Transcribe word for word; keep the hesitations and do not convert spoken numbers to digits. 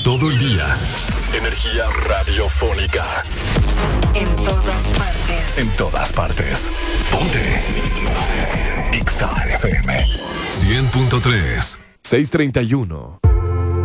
todo el día. Energía radiofónica. En todas partes. En todas partes. Ponte. Ixa F M. cien punto tres. seiscientos treinta y uno.